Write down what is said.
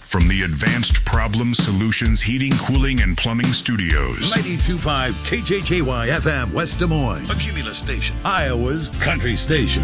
from the Advanced Problem Solutions Heating, Cooling, and Plumbing Studios. 92.5 KJKY FM, West Des Moines. A Cumulus station. Iowa's country station.